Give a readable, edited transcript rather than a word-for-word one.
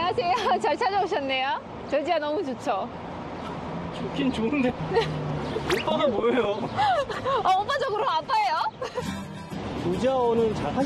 안녕하세요. 잘 찾아오셨네요. 조지아 너무 좋죠? 좋긴 좋은데 오빠가 뭐예요? 오빠 저 그럼 아빠예요? 조지아어는 잘